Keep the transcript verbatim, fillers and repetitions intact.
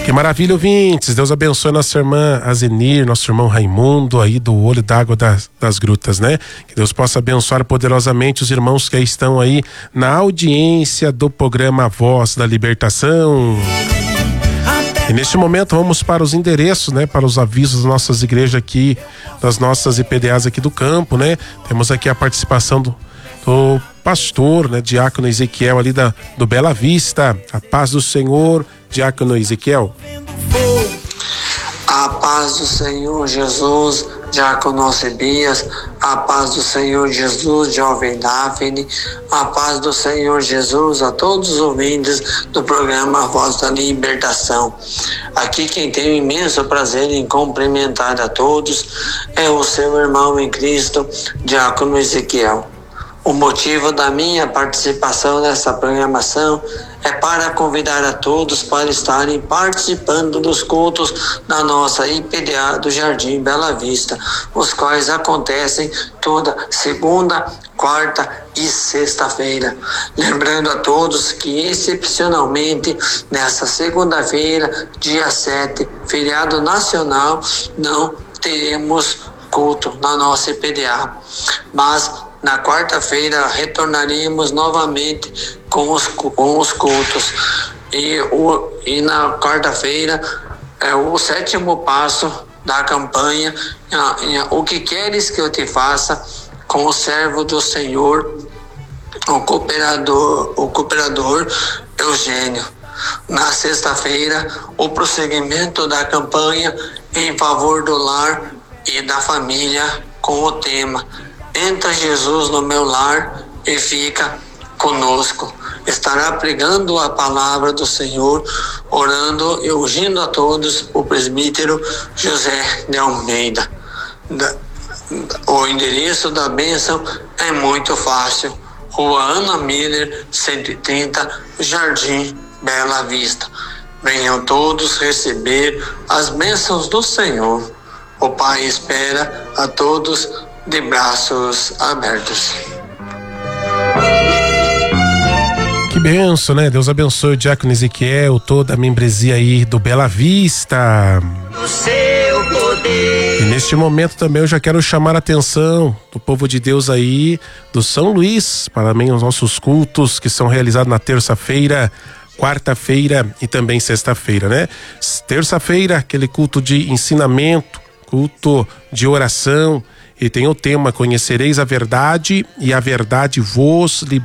Que maravilha, ouvintes. Deus abençoe nossa irmã Azenir, nosso irmão Raimundo aí do Olho d'Água das, das Grutas, né? Que Deus possa abençoar poderosamente os irmãos que estão aí na audiência do programa Voz da Libertação. E neste momento vamos para os endereços, né? Para os avisos das nossas igrejas aqui, das nossas I P D As aqui do campo, né? Temos aqui a participação do, do pastor, né? Diácono Ezequiel ali da, do Bela Vista. A paz do Senhor, Diácono Ezequiel. A paz do Senhor Jesus, Diácono Alcebias. A paz do Senhor Jesus, Jovem Daphne. A paz do Senhor Jesus a todos os ouvintes do programa Voz da Libertação. Aqui quem tem o imenso prazer em cumprimentar a todos é o seu irmão em Cristo, Diácono Ezequiel. O motivo da minha participação nessa programação é para convidar a todos para estarem participando dos cultos da nossa I P D A do Jardim Bela Vista, os quais acontecem toda segunda, quarta e sexta-feira. Lembrando a todos que excepcionalmente nessa segunda-feira, dia sete, feriado nacional, não teremos culto na nossa I P D A, mas na quarta-feira retornaremos novamente com os, com os cultos. E, o, e na quarta-feira é o sétimo passo da campanha, O que queres que eu te faça, com o servo do Senhor, o cooperador, o cooperador Eugênio. Na sexta-feira, o prosseguimento da campanha em favor do lar e da família, com o tema Entra Jesus no meu lar e fica conosco. Estará pregando a palavra do Senhor, orando e ungindo a todos o presbítero José de Almeida. O endereço da bênção é muito fácil. Rua Ana Miller, cento e trinta, Jardim Bela Vista. Venham todos receber as bênçãos do Senhor. O Pai espera a todos de braços abertos. Que benção, né? Deus abençoe o Diácono Ezequiel, toda a membresia aí do Bela Vista. O seu poder. E neste momento também eu já quero chamar a atenção do povo de Deus aí do São Luís, para também os nossos cultos que são realizados na terça-feira, quarta-feira e também sexta-feira, né? Terça-feira, aquele culto de ensinamento, culto de oração, e tem o tema Conhecereis a Verdade e a Verdade vos libertará.